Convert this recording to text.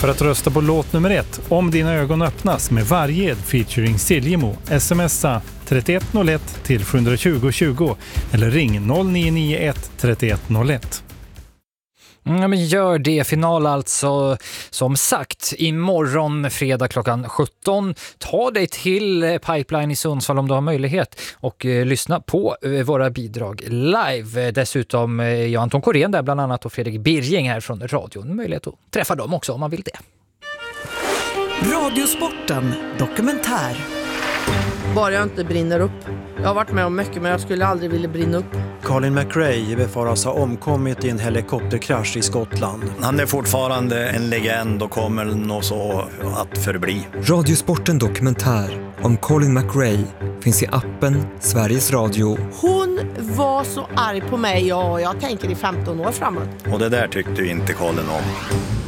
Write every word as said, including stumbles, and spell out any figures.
För att rösta på låt nummer ett, Om dina ögon öppnas med Varged featuring Siljemo, smsa trettioett noll ett till sjuhundratjugo tjugo eller ring noll nio nio ett trettioett noll ett. Ja, men gör det. Final alltså, som sagt, imorgon fredag klockan sjutton. Ta dig till Pipeline i Sundsvall om du har möjlighet och eh, lyssna på eh, våra bidrag live. Dessutom eh, jag Anton Korén där bland annat och Fredrik Birging här från radion. Möjlighet att träffa dem också om man vill det. Radiosporten dokumentär. Bara jag inte brinner upp. Jag har varit med om mycket men jag skulle aldrig vilja brinna upp. Colin McRae befaras ha omkommit i en helikopterkrasch i Skottland. Han är fortfarande en legend och kommer nog så att förbli. Radiosporten dokumentär om Colin McRae finns i appen Sveriges Radio. Hon var så arg på mig och jag tänker i femton år framåt. Och det där tyckte ju inte Colin om.